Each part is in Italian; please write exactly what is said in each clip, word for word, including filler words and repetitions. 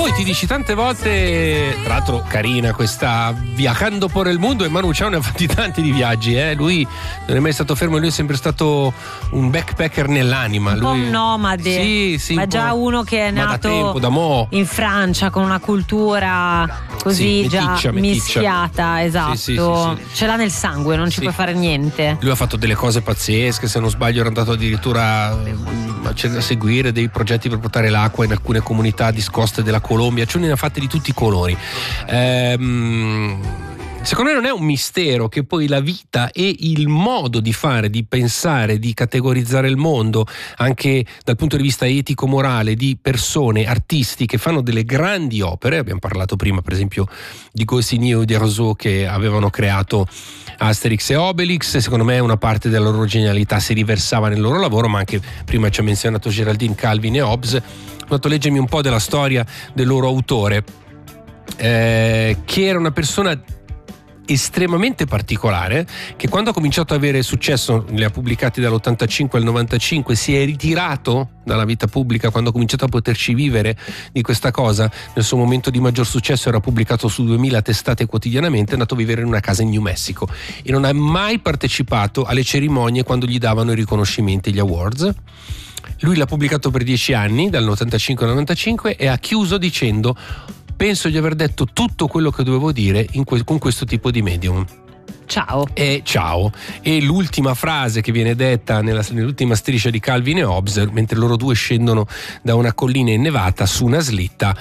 poi ti dici tante volte, tra l'altro carina questa Viajando por el Mundo, e Manu Chao ne ha fatti tanti di viaggi, eh? Lui non è mai stato fermo, lui è sempre stato un backpacker nell'anima, un lui... po' un nomade, sì, sì, ma un già po'... uno che è ma nato da tempo, da mo'. in Francia con una cultura così sì, già meticcia, meticcia. mischiata, esatto, sì, sì, sì, sì. ce l'ha nel sangue, non ci sì. puoi fare niente. Lui ha fatto delle cose pazzesche, se non sbaglio era andato addirittura a seguire dei progetti per portare l'acqua in alcune comunità discoste della Colombia, cioè ne ha fatte di tutti i colori. Ehm, secondo me non è un mistero che poi la vita e il modo di fare, di pensare, di categorizzare il mondo anche dal punto di vista etico-morale di persone, artisti che fanno delle grandi opere, abbiamo parlato prima per esempio di Goscinny e di Rousseau che avevano creato Asterix e Obelix, secondo me una parte della loro genialità si riversava nel loro lavoro, ma anche prima ci ha menzionato Geraldine, Calvin e Hobbes. Ho fatto leggermi un po' della storia del loro autore, eh, che era una persona estremamente particolare, che quando ha cominciato ad avere successo, li ha pubblicati dall'ottantacinque al novantacinque, si è ritirato dalla vita pubblica quando ha cominciato a poterci vivere di questa cosa. Nel suo momento di maggior successo era pubblicato su duemila testate quotidianamente, è andato a vivere in una casa in New Mexico e non ha mai partecipato alle cerimonie quando gli davano i riconoscimenti, gli awards. Lui l'ha pubblicato per dieci anni, dall'ottantacinque al novantacinque, e ha chiuso dicendo: penso di aver detto tutto quello che dovevo dire in que- con questo tipo di medium. Ciao. E ciao. E l'ultima frase che viene detta nella, nell'ultima striscia di Calvin e Hobbes, mentre loro due scendono da una collina innevata su una slitta,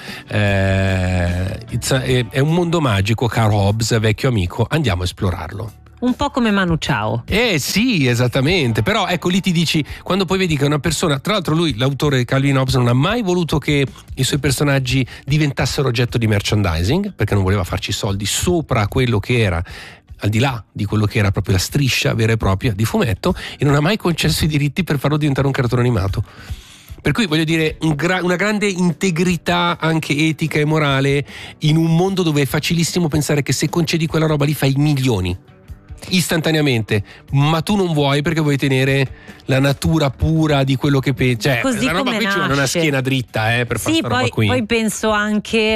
eh, a, è, è un mondo magico, caro Hobbes, vecchio amico, andiamo a esplorarlo. Un po' come Manu Chao. Eh sì, esattamente, però ecco lì ti dici, quando poi vedi che una persona, tra l'altro lui, l'autore Calvin Hobbes, non ha mai voluto che i suoi personaggi diventassero oggetto di merchandising, perché non voleva farci soldi sopra quello che era, al di là di quello che era proprio la striscia vera e propria di fumetto, e non ha mai concesso i diritti per farlo diventare un cartone animato. Per cui voglio dire, un gra- una grande integrità anche etica e morale in un mondo dove è facilissimo pensare che se concedi quella roba lì fai milioni istantaneamente, ma tu non vuoi perché vuoi tenere la natura pura di quello che pensi. Cioè, così la roba come qui ci vuole una nasce. schiena dritta eh, per fare sì, sta roba poi, qui. poi penso anche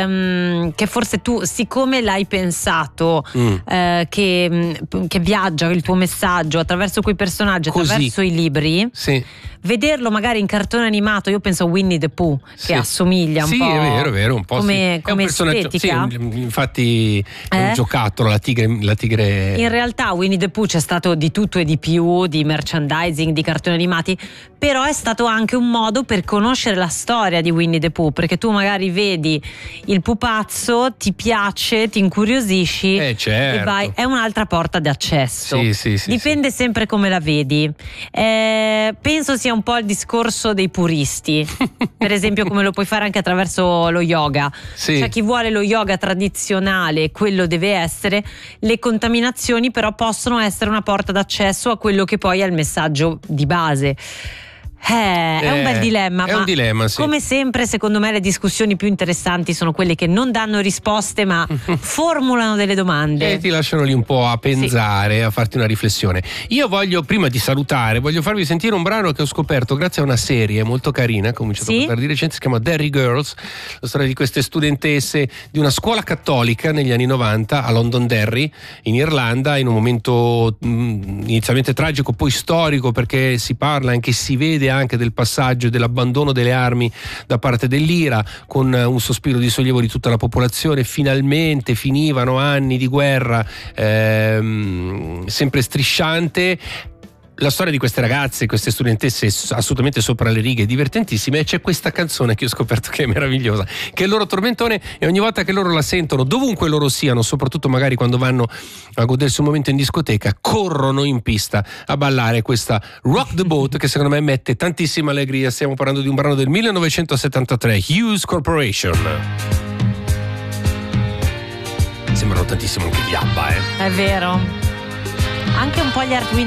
ehm, che forse tu, siccome l'hai pensato, Mm. eh, che, che viaggia il tuo messaggio attraverso quei personaggi, Così. attraverso i libri, Sì. vederlo magari in cartone animato, io penso a Winnie the Pooh, che Sì. assomiglia un sì, po'. è vero, è vero, un po' come, sì. È un come personaggio, estetica. sì, infatti è Eh? un giocattolo, la tigre, la tigre. In realtà Winnie the Pooh c'è stato di tutto e di più, di merchandising, di cartoni animati, però è stato anche un modo per conoscere la storia di Winnie the Pooh, perché tu magari vedi il pupazzo, ti piace, ti incuriosisci Eh, certo. e vai, è un'altra porta d'accesso. Sì, sì, sì, Dipende sempre come la vedi. Eh, penso sia un po' il discorso dei puristi, per esempio, come lo puoi fare anche attraverso lo yoga. Sì. Cioè chi vuole lo yoga tradizionale, quello deve essere, le contaminazioni però possono essere una porta d'accesso a quello che poi è il messaggio di base. Eh, è un Eh, bel dilemma, è ma un dilemma, sì. come sempre secondo me le discussioni più interessanti sono quelle che non danno risposte ma formulano delle domande. E ti lasciano lì un po' a pensare, sì. a farti una riflessione. Io voglio, prima di salutare, voglio farvi sentire un brano che ho scoperto grazie a una serie molto carina che ho cominciato Sì? a guardare di recente, si chiama Derry Girls, la storia di queste studentesse di una scuola cattolica negli anni novanta a Londonderry in Irlanda, in un momento mh, inizialmente tragico, poi storico, perché si parla anche, si vede anche del passaggio e dell'abbandono delle armi da parte dell'Ira, con un sospiro di sollievo di tutta la popolazione. Finalmente finivano anni di guerra ehm, sempre strisciante. La storia di queste ragazze, queste studentesse è assolutamente sopra le righe, divertentissime, e c'è questa canzone che ho scoperto che è meravigliosa, che è il loro tormentone, e ogni volta che loro la sentono, dovunque loro siano, soprattutto magari quando vanno a godersi un momento in discoteca, corrono in pista a ballare questa Rock the Boat, che secondo me mette tantissima allegria. Stiamo parlando di un brano del millenovecentosettantatré, Hughes Corporation. Sembrano tantissimo anche gli ABBA, eh? È vero, anche un po' gli Earth, Wind